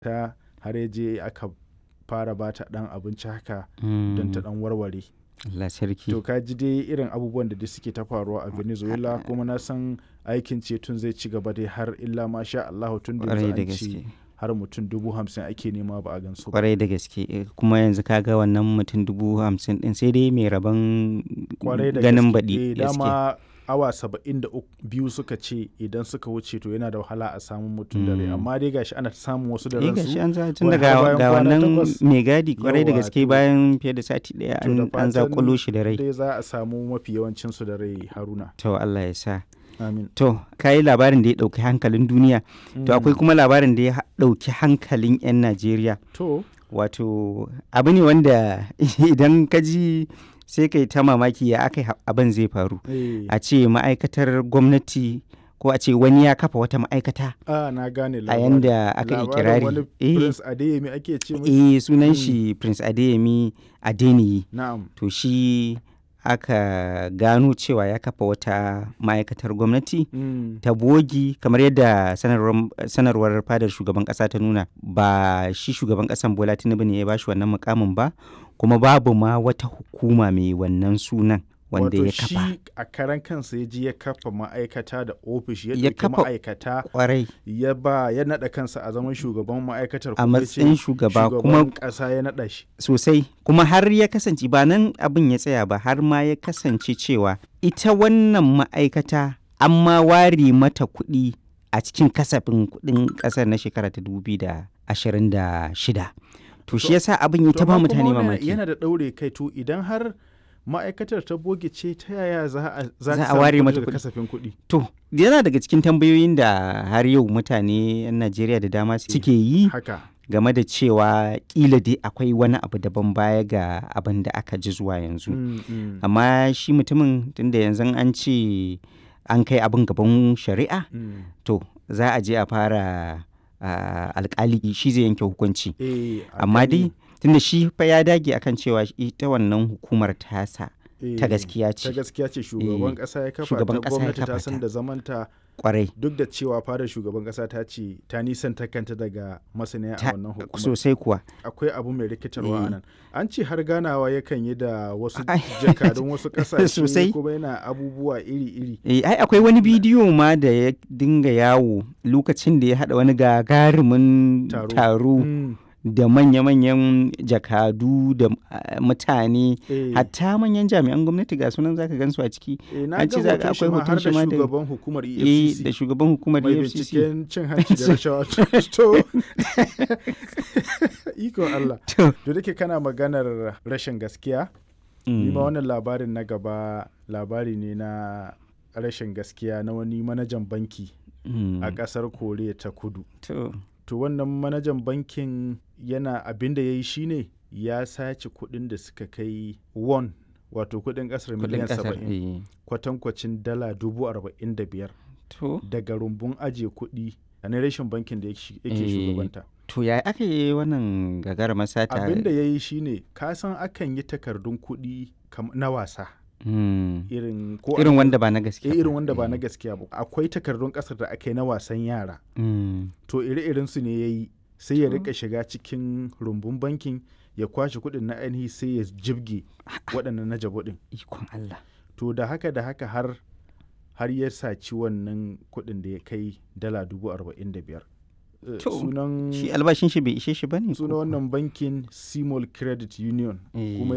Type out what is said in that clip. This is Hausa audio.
ta har ya je aka fara ba ta ɗan abinci haka don ta ɗan warware. Allah sarki. To ka ji dai irin abubuwan da suke ta faruwa a Venezuela, kuma na san aikin ceton zai ci gaba dai har illa ma sha Allahu, tun da yanzu an ce har mutum 50,000 ake nema ba a gansu ba. Kwarai da gaske, kuma yanzu kaga wannan mutum 50,000 din sai dai mai rabon ganin baɗi. Dama awa 72 suka ce idan suka wuce to yana da wahala a samun mutum da rai, amma dai gashi ana samun wasu da ransu. Gashi an za tun daga ga wannan mai gadi kwarai da gaske bayan fiye da sati daya an zakulo shi da rai. Dai za a samu mafi yawancin su da rai, Haruna. To Allah ya sa. Amin. To kayi labarin da ya ɗauki hankalin duniya, to akwai kuma labarin da ya ɗauki hankalin 'yan Najeriya. To wato abu ne wanda idan ka ji sai kai ta mamaki ya aka abin zai faru. A ce ma'aikatar gwamnati ko a ce wani ya kafa wata ma'aikata na gane a yanda aka ikirari. Wani Prince Adeyemi ake ce mai? Sunan shi Prince Adeyemi Adeniyi. Na'am. To shi aka gano cewa ya kafa wata ma'aikatar gwamnati ta bogi, kamar yadda sanarwar fadar shugaban kasa ta nuna. Ba shi shugaban kasan Bola Tinubu ne ya bashi wannan mukamin ba, kuma babu ma wata hukuma mai wannan sunan wanda ya kafa. Wato shi a karan kansa ya ji ya kafa ma'aikata da ofishi, ya ɗauki ma'aikata kwarai, ya naɗa kansa a zaman shugaban ma'aikatar, a matsayin shugaba, kuma ƙasa ya naɗa shi sosai. Kuma har ya kasance ba nan abin ya tsaya ba, har ma ya kasance cewa ita wannan ma'aikata an ma ware mata kuɗi a cikin kasafin kuɗin ƙasar na shekara ta 2026. To shi yasa abin ya taba mutane mamaki. Yana da ɗaure kai, to idan har ma'aikatar ta boge ce, ta yaya za a ware mata kasafin kuɗi? To yana daga cikin tambayoyin da har yau mutane 'yan Najeriya da dama suke yi game da cewa kila dai akwai wani abu daban baya ga abin da aka ji zuwa yanzu. Amma shi mutumin, tunda yanzu an ce an kai abin gaban shari'a, to za a je a fara alkali shi zai yanke hukunci. Amma dai tunda shi fa ya dage akan cewa ita wannan hukumar tasa ta gaskiya ce. Ta gaskiya ce, shugaban kasa ya kafa ta, gwamnati ta san da zamanta kwarai. Duk da cewa fadar shugaban kasa ta ce ta nisanta kanta daga masaniya a wannan hukumar. Sosai kuwa. Akwai abu mai rikitarwa a nan. An ce har ganawa yakan yi da wasu jakadun wasu kasashe, kuma yana abubuwa iri-iri. Ai akwai wani bidiyo ma da ya dinga yawo lokacin da ya haɗa wani gagarumin taro da manya-manyan jakadu da mutane, hatta manyan jami'an gwamnati ga sunan zaka gansu a ciki. Na ga hoton shi ma har da shugaban hukumar EFCC. Da shugaban hukumar EFCC. Mai binciken cin hanci da rashawa. To ikon Allah. To dake kana maganar rashin gaskiya, ni ma wannan labarin na gaba labari ne na rashin gaskiya na wani manajan banki a ƙasar Koriya ta Kudu. To wannan manajan bankin yana abin da ya yi shine ya sace kuɗin da suka kai won, wato kuɗin ƙasar miliyan 70, kwatankwacin dala 45,000 daga rumbun ajiye kuɗi a na rashin bankin da yake shugabanta. To ya aka yi wannan gagarumar sata? Abin da ya yi shine, ka san akan yi takardun kuɗi na wasa. Irin wanda ba na gaskiya. Irin wanda ba na gaskiya ba. Akwai takardun kasar da aka yi na wasan yara. To iri-irin su ne ya yi, sai ya rika shiga cikin rumbun bankin ya kwashe kuɗin na ainihi sai ya jibge waɗannan na jabo ɗin. Ikon Allah. To da haka har ya saci wannan kuɗin da ya kai dala 45,000. Shi albashin shi bai ishe shi bane? Sunan wannan bankin Simol Credit Union. Kuma